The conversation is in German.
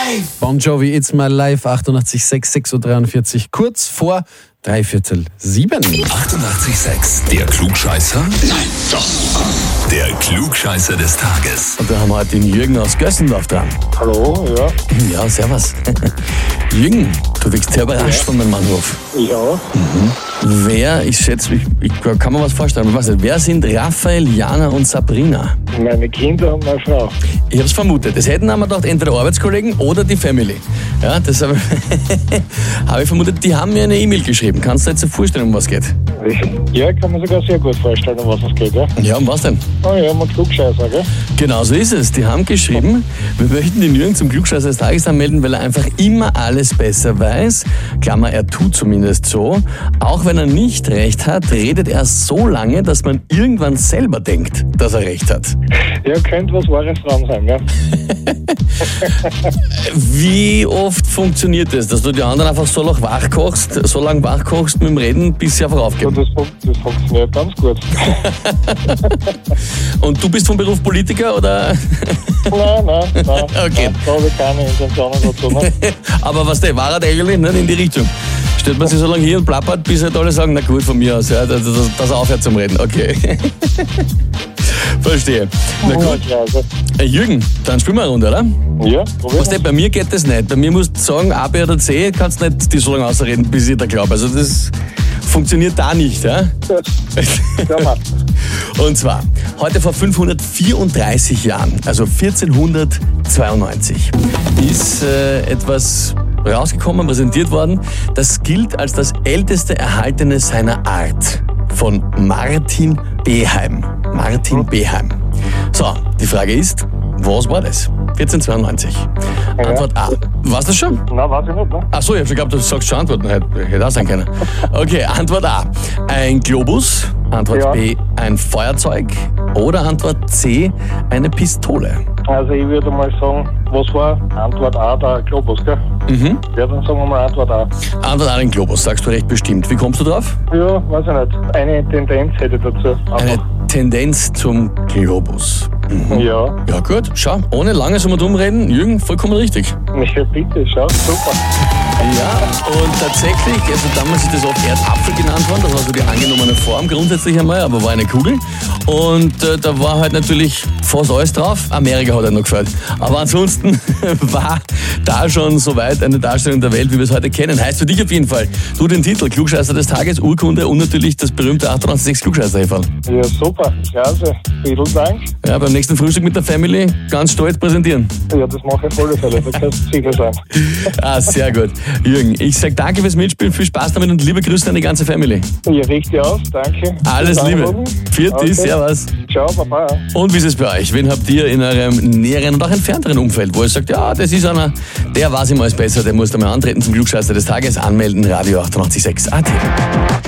Bon Jovi, It's My Life, 88,6, 6.43 Uhr, kurz vor 6:45. 88,6. Der Klugscheißer? Nein, doch. Der Klugscheißer des Tages. Und da haben wir heute den Jürgen aus Gössendorf dran. Hallo, ja. Ja, servus. Jürgen, du wirkst sehr überrascht von meinem Anruf. Ja. Wer, ich schätze, ich kann mir was vorstellen, aber was nicht. Wer sind Raphael, Jana und Sabrina? Meine Kinder und meine Frau. Ich habe es vermutet. Es hätten einmal gedacht, entweder Arbeitskollegen oder die Family. Ja, das habe ich vermutet. Die haben mir eine E-Mail geschrieben. Kannst du dir jetzt vorstellen, um was geht? Ja, kann man sogar sehr gut vorstellen, um was es geht, ja. Ja, um was denn? Oh ja, um Klugscheißer, gell? Genau so ist es. Die haben geschrieben, wir möchten den Jürgen zum Klugscheißer des Tages anmelden, weil er einfach immer alles besser weiß. Klammer, er tut zumindest so. Auch wenn er nicht recht hat, redet er so lange, dass man irgendwann selber denkt, dass er recht hat. Ja, könnte was Wahres dran sein, ja. Wie oft funktioniert das, dass du die anderen einfach so lange wachkochst mit dem Reden, bis sie einfach Ja, aufgeben? das funktioniert ganz gut. Und du bist vom Beruf Politiker, oder? Nein. Okay. Nein, da habe ich keine Intentionen dazu. Ne? Aber was der Wahrheit eigentlich nicht in die Richtung. Stellt man sich so lange hier und plappert, bis halt alle sagen, na gut, von mir aus, ja, dass er aufhört zum Reden. Okay. Verstehe. Na gut. Ja, also. Jürgen, dann spielen wir eine Runde, oder? Ja, probieren Weißt du, bei mir geht das nicht. Bei mir musst du sagen, A, B oder C, kannst nicht die so lange ausreden, bis ich da glaube. Also das funktioniert da nicht, ja? Ja, Mann. Und zwar, heute vor 534 Jahren, also 1492, ist etwas rausgekommen, präsentiert worden. Das gilt als das älteste erhaltene seiner Art von Martin Beheim. Martin Beheim. So, die Frage ist, was war das? 1492. Antwort A. Warst du das schon? Nein, weiß ich nicht, ne? Achso, ich hab schon geglaubt, du sagst schon Antworten. Hätte auch sein können. Okay, Antwort A. Ein Globus. Antwort Ja. B. Ein Feuerzeug. Oder Antwort C. Eine Pistole. Also ich würde mal sagen, was war Antwort A, der Globus, gell? Ja, dann sagen wir mal Antwort A. Antwort A. Ein Globus, sagst du recht bestimmt. Wie kommst du drauf? Ja, weiß ich nicht. Eine Tendenz hätte ich dazu. Eine Tendenz zum Globus. Ja. Ja gut, schau, ohne langes umreden, Jürgen, vollkommen richtig. Ja, bitte, schau, super. Ja, und tatsächlich, also damals ist das oft Erdapfel genannt worden, das war so die angenommene Form grundsätzlich einmal, aber war eine Kugel. Und da war halt natürlich fast alles drauf. Amerika hat halt noch gefällt. Aber ansonsten war da schon soweit eine Darstellung der Welt, wie wir es heute kennen. Heißt für dich auf jeden Fall, du den Titel Klugscheißer des Tages, Urkunde und natürlich das berühmte 88,6 Klugscheißer-Häferl. Ja, super, klasse. Vielen Dank. Ja, beim nächsten Frühstück mit der Family ganz stolz präsentieren. Ja, das mache ich auf alle Fälle, da kannst du sicher sein. Ah, sehr gut. Jürgen, ich sag danke fürs Mitspielen, viel Spaß damit und liebe Grüße an die ganze Family. Ja, richtig aus, danke. Alles Bis Liebe. dann. Viert Okay. servus. Ciao, Baba. Und wie ist es bei euch? Wen habt ihr in eurem näheren und auch entfernteren Umfeld, wo ihr sagt, ja, das ist einer, der weiß immer alles besser, der muss da mal antreten zum Klugscheißer des Tages, anmelden, Radio 88,6 AT.